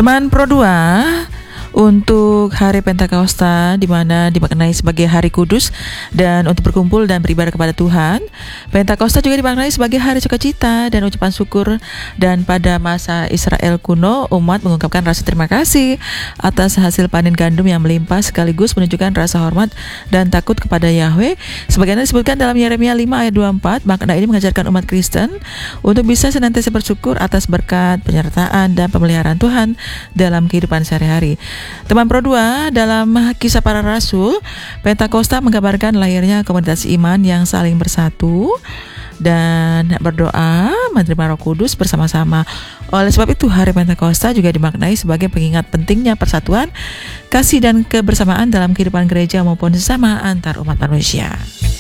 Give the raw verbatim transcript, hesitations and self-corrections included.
Teman Pro dua, untuk hari Pentakosta di mana dimaknai sebagai hari kudus dan untuk berkumpul dan beribadah kepada Tuhan. Pentakosta juga dimaknai sebagai hari sukacita dan ucapan syukur, dan pada masa Israel kuno umat mengungkapkan rasa terima kasih atas hasil panen gandum yang melimpah sekaligus menunjukkan rasa hormat dan takut kepada Yahweh. Sebagaimana disebutkan dalam Yeremia lima ayat dua puluh empat, makna ini mengajarkan umat Kristen untuk bisa senantiasa bersyukur atas berkat, penyertaan dan pemeliharaan Tuhan dalam kehidupan sehari-hari. Teman Pro dua, dalam Kisah Para Rasul, Pentakosta menggambarkan lahirnya komunitas iman yang saling bersatu dan berdoa menerima Roh Kudus bersama-sama. Oleh sebab itu, hari Pentakosta juga dimaknai sebagai pengingat pentingnya persatuan, kasih dan kebersamaan dalam kehidupan gereja maupun sesama antar umat manusia.